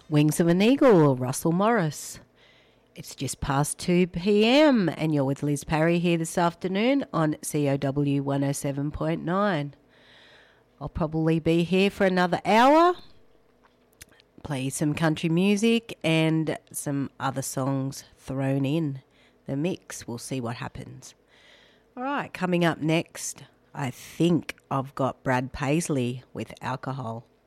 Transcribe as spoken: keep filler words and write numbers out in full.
Wings of an Eagle, Russell Morris. It's just past two p.m. and you're with Liz Parry here this afternoon on C O W one oh seven point nine. I'll probably be here for another hour, play some country music and some other songs thrown in the mix. We'll see what happens. All right, coming up next, I think I've got Brad Paisley with Alcohol.